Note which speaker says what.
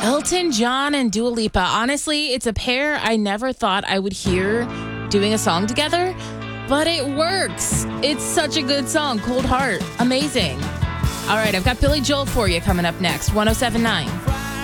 Speaker 1: Elton John and Dua Lipa. Honestly, it's a pair I never thought I would hear doing a song together, but it works. It's such a good song. Cold Heart. Amazing. All right, I've got Billy Joel for you coming up next. 1079.